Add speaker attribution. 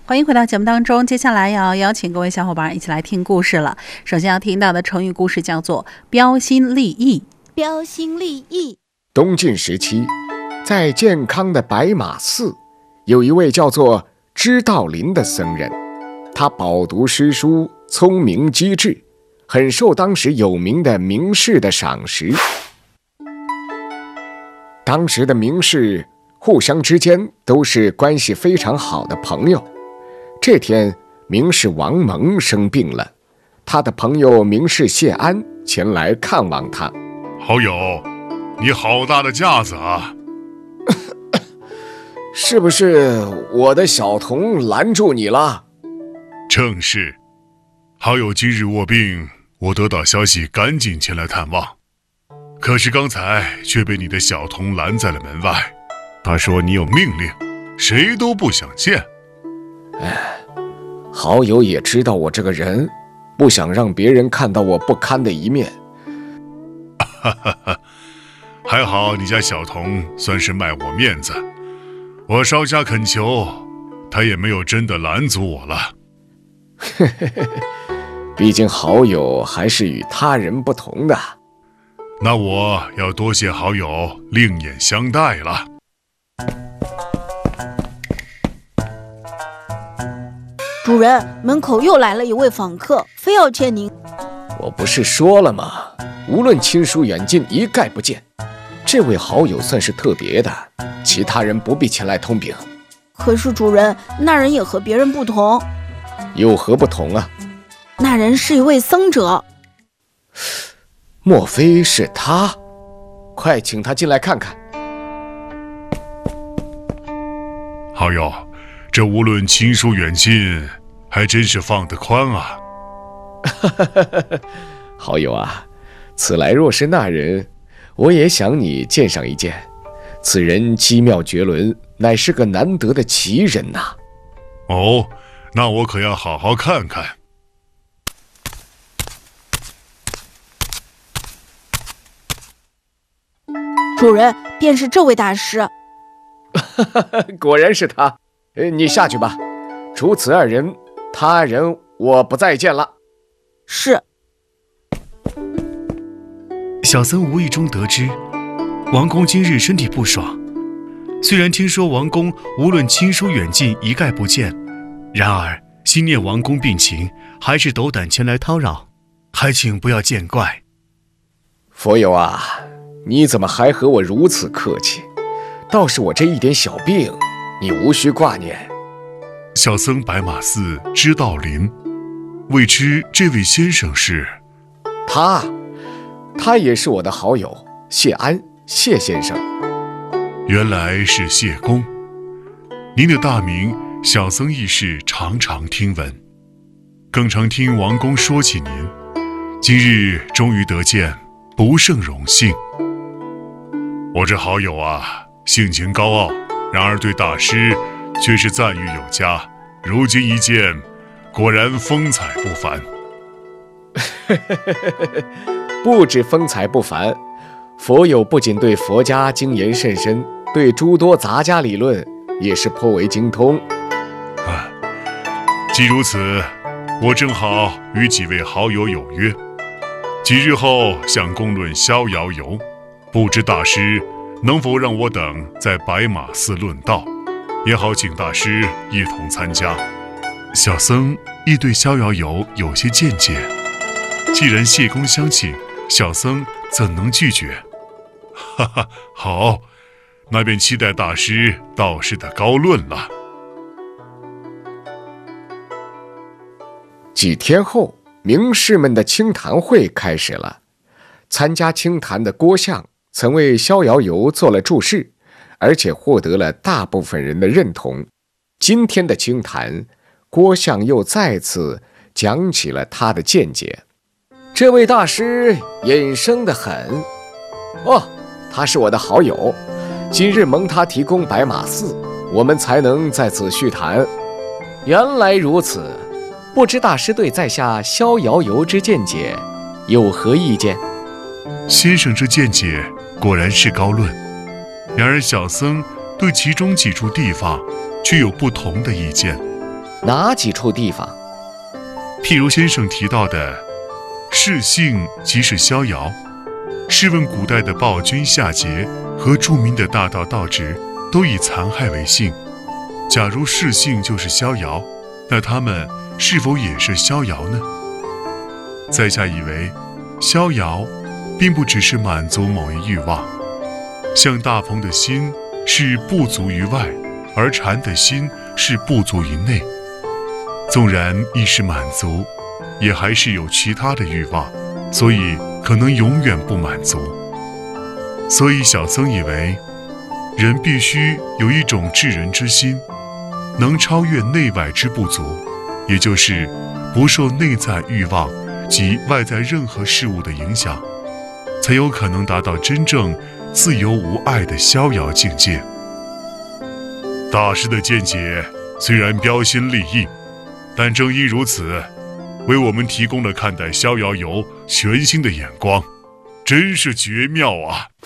Speaker 1: 欢迎回到节目当中，接下来要邀请各位小伙伴一起来听故事了。首先要听到的成语故事叫做标新立异。
Speaker 2: 标新立异。
Speaker 3: 东晋时期，在健康的白马寺，有一位叫做知道林的僧人，他饱读诗书，聪明机智，很受当时有名的名士的赏识。当时的名士互相之间都是关系非常好的朋友。这天，名士王蒙生病了，他的朋友名士谢安前来看望他。
Speaker 4: 好友，你好大的架子啊！
Speaker 3: 是不是我的小童拦住你了？
Speaker 4: 正是。好友今日卧病，我得到消息赶紧前来探望，可是刚才却被你的小童拦在了门外。他说你有命令，谁都不想见。
Speaker 3: 好友也知道我这个人，不想让别人看到我不堪的一面。
Speaker 4: 还好你家小童算是卖我面子，我稍加恳求，他也没有真的拦阻我了。
Speaker 3: 毕竟好友还是与他人不同的。
Speaker 4: 那我要多谢好友另眼相待了。
Speaker 2: 主人，门口又来了一位访客，非要见您。
Speaker 3: 我不是说了吗？无论亲疏远近，一概不见。这位好友算是特别的，其他人不必前来通禀。
Speaker 2: 可是主人，那人也和别人不同。
Speaker 3: 有何不同啊？
Speaker 2: 那人是一位僧者。
Speaker 3: 莫非是他？快请他进来看看。
Speaker 4: 好友，这无论亲疏远近，还真是放得宽啊。
Speaker 3: 好友啊，此来若是那人，我也想你见上一见。此人机妙绝伦，乃是个难得的奇人呐。
Speaker 4: 哦，那我可要好好看看。
Speaker 2: 主人，便是这位大师。
Speaker 3: 果然是他。你下去吧，除此二人，他人我不再见了。
Speaker 2: 是。
Speaker 5: 小僧无意中得知，王公今日身体不爽。虽然听说王公无论亲疏远近一概不见，然而心念王公病情，还是斗胆前来叨扰，还请不要见怪。
Speaker 3: 佛友啊，你怎么还和我如此客气？倒是我这一点小病，你无需挂念。
Speaker 4: 小僧白马寺知道林，未知这位先生是？
Speaker 3: 他也是我的好友谢安，谢先生。
Speaker 4: 原来是谢公。您的大名，小僧亦是常常听闻，更常听王公说起您。今日终于得见，不胜荣幸。我这好友啊，性情高傲，然而对大师却是赞誉有加。如今一见，果然风采不凡。
Speaker 3: 不止风采不凡，佛友不仅对佛家精研甚深，对诸多杂家理论也是颇为精通。
Speaker 4: 既如此，我正好与几位好友有约，几日后想共论逍遥游，不知大师能否让我等在白马寺论道，也好请大师一同参加。小僧亦对逍遥游有些见解，既然谢公相请，小僧怎能拒绝？哈哈，好，那便期待大师道士的高论了。
Speaker 3: 几天后，名士们的清谈会开始了。参加清谈的郭象曾为逍遥游做了注释，而且获得了大部分人的认同。今天的清谈，郭象又再次讲起了他的见解。这位大师隐生得很。他是我的好友，今日蒙他提供白马寺，我们才能在此叙谈。原来如此，不知大师对在下逍遥游之见解有何意见？
Speaker 4: 先生这见解果然是高论，然而小僧对其中几处地方却有不同的意见。
Speaker 3: 哪几处地方？
Speaker 4: 譬如先生提到的士性即是逍遥。试问古代的暴君夏桀和著名的大道道直都以残害为姓，假如士性就是逍遥，那他们是否也是逍遥呢？在下以为逍遥并不只是满足某一欲望，像大鹏的心是不足于外，而蝉的心是不足于内。纵然一时满足，也还是有其他的欲望，所以可能永远不满足。所以小僧以为，人必须有一种治人之心，能超越内外之不足，也就是不受内在欲望及外在任何事物的影响，才有可能达到真正自由无碍的逍遥境界。大师的见解虽然标新立异，但正因如此，为我们提供了看待逍遥游全新的眼光，真是绝妙啊！